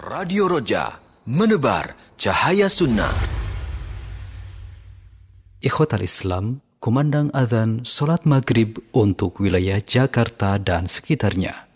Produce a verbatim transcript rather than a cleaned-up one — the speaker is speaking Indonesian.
Radio Roja, menebar cahaya sunnah. Ikhwatal Islam, kumandang adzan salat maghrib untuk wilayah Jakarta dan sekitarnya.